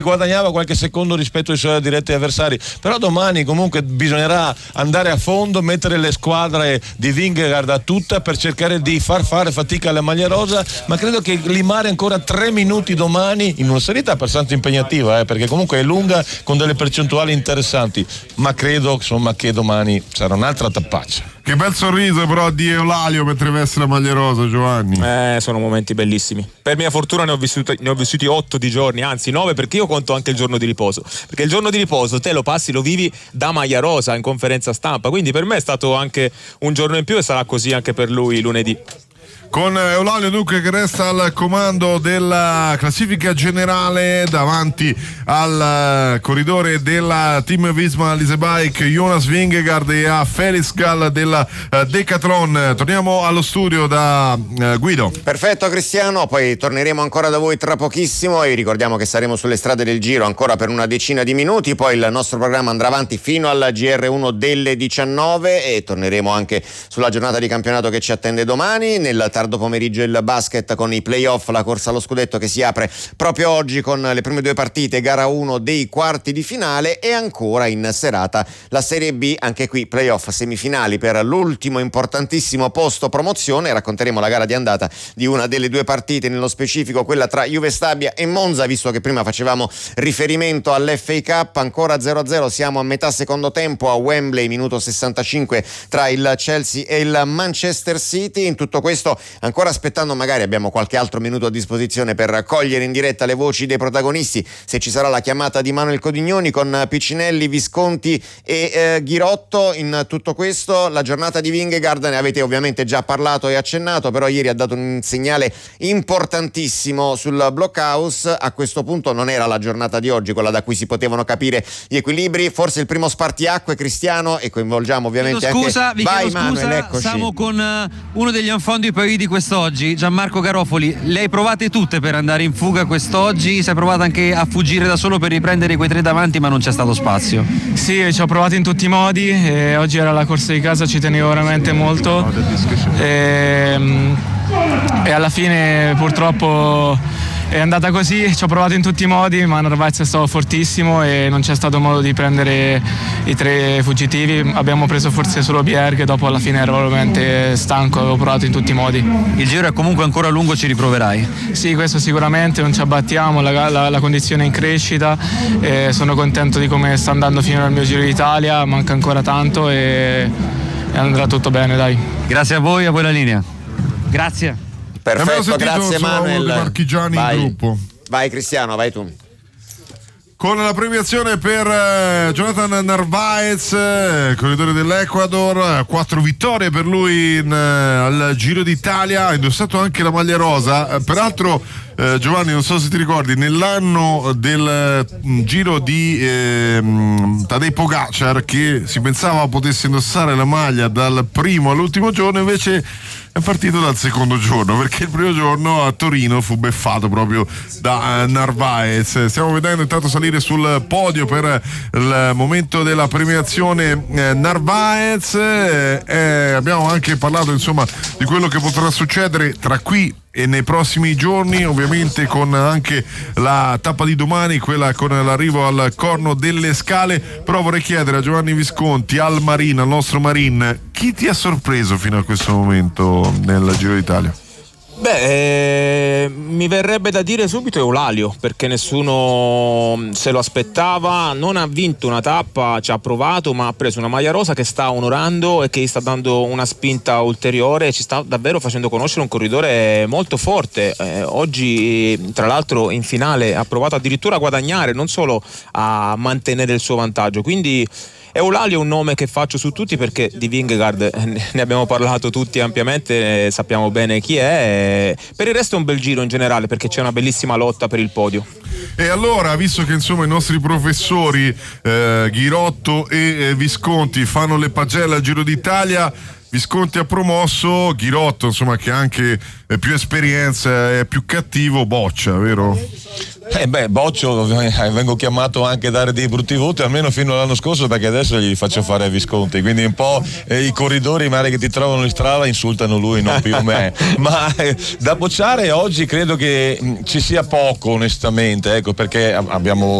guadagnava qualche secondo rispetto ai suoi diretti avversari, però domani comunque bisognerà andare a fondo, mettere le squadre di Vingegaard a tutta per cercare di far fare fatica alla maglia rosa, ma credo che limare ancora 3 minuti domani in una salita abbastanza impegnativa, perché comunque è lunga con delle percentuali interessanti, ma credo insomma che domani sarà un'altra tappaccia. Che bel sorriso però di Eulalio mentre veste la maglia rosa, Giovanni. Sono momenti bellissimi. Per mia fortuna ne ho vissuti 8 di giorni, anzi 9, perché io conto anche il giorno di riposo. Perché il giorno di riposo te lo passi, lo vivi da maglia rosa in conferenza stampa. Quindi per me è stato anche un giorno in più e sarà così anche per lui lunedì. Con Eulalio dunque che resta al comando della classifica generale davanti al corridore della Team Visma Leasebike Jonas Vingegaard e a Felix Gall della Decathlon. Torniamo allo studio da Guido. Perfetto Cristiano, poi torneremo ancora da voi tra pochissimo e ricordiamo che saremo sulle strade del Giro ancora per una decina di minuti, poi il nostro programma andrà avanti fino al GR1 delle 19 e torneremo anche sulla giornata di campionato che ci attende domani. Nel tardo pomeriggio il basket con i playoff, la corsa allo scudetto che si apre proprio oggi con le prime 2 partite, gara 1 dei quarti di finale e ancora in serata la Serie B, anche qui playoff semifinali per l'ultimo importantissimo posto promozione. Racconteremo la gara di andata di una delle 2 partite, nello specifico quella tra Juve Stabia e Monza, visto che prima facevamo riferimento all'FA Cup. Ancora 0-0, siamo a metà secondo tempo a Wembley, minuto 65 tra il Chelsea e il Manchester City. In tutto questo ancora aspettando, magari abbiamo qualche altro minuto a disposizione per cogliere in diretta le voci dei protagonisti, se ci sarà la chiamata di Manuel Codignoni con Piccinelli, Visconti e Ghirotto. In tutto questo la giornata di Vingegaard ne avete ovviamente già parlato e accennato, però ieri ha dato un segnale importantissimo sul Blockhouse. A questo punto non era la giornata di oggi quella da cui si potevano capire gli equilibri, forse il primo spartiacque, Cristiano, e coinvolgiamo ovviamente vi chiedo scusa, siamo con uno degli enfant du pays di quest'oggi, Gianmarco Garofoli. Le hai provate tutte per andare in fuga quest'oggi? Si è provato anche a fuggire da solo per riprendere quei 3 davanti, ma non c'è stato spazio. Sì, ci ho provato in tutti i modi e oggi era la corsa di casa, ci tenevo veramente molto e alla fine purtroppo è andata così. Ci ho provato in tutti i modi, ma Narvaez è stato fortissimo e non c'è stato modo di prendere i 3 fuggitivi. Abbiamo preso forse solo Pierre, che dopo alla fine ero veramente stanco, avevo provato in tutti i modi. Il giro è comunque ancora lungo, ci riproverai? Sì, questo sicuramente, non ci abbattiamo, la condizione è in crescita e sono contento di come sta andando fino al mio Giro d'Italia, manca ancora tanto e andrà tutto bene, dai. Grazie a voi la linea. Grazie. Perfetto, grazie Manuel. Marchigiani in gruppo. Vai Cristiano, vai tu. Con la premiazione per Jonathan Narvaez, corridore dell'Ecuador, 4 vittorie per lui al Giro d'Italia, ha indossato anche la maglia rosa. Peraltro Giovanni, non so se ti ricordi, nell'anno del Giro di Tadej Pogacar, che si pensava potesse indossare la maglia dal primo all'ultimo giorno, invece è partito dal secondo giorno, perché il primo giorno a Torino fu beffato proprio da Narvaez. Stiamo vedendo intanto salire sul podio per il momento della premiazione Narvaez. Abbiamo anche parlato insomma di quello che potrà succedere tra qui e nei prossimi giorni, ovviamente con anche la tappa di domani, quella con l'arrivo al Corno delle Scale. Però vorrei chiedere a Giovanni Visconti, al nostro Marin, chi ti ha sorpreso fino a questo momento nel Giro d'Italia? Mi verrebbe da dire subito Eulalio, perché nessuno se lo aspettava. Non ha vinto una tappa, ci ha provato, ma ha preso una maglia rosa che sta onorando e che gli sta dando una spinta ulteriore. Ci sta davvero facendo conoscere un corridore molto forte. Oggi tra l'altro in finale ha provato addirittura a guadagnare, non solo a mantenere il suo vantaggio, quindi Eulalio è un nome che faccio su tutti, perché di Vingegaard ne abbiamo parlato tutti ampiamente, sappiamo bene chi è. Per il resto è un bel giro in generale, perché c'è una bellissima lotta per il podio. E allora, visto che insomma i nostri professori Ghirotto e Visconti fanno le pagelle al Giro d'Italia, Visconti ha promosso, Ghirotto insomma che ha anche più esperienza, è più cattivo, boccia, vero? Boccio, vengo chiamato anche a dare dei brutti voti almeno fino all'anno scorso, perché adesso gli faccio fare a Visconti, quindi un po' i corridori magari che ti trovano in strada insultano lui, non più me. Ma da bocciare oggi credo che ci sia poco, onestamente, ecco, perché abbiamo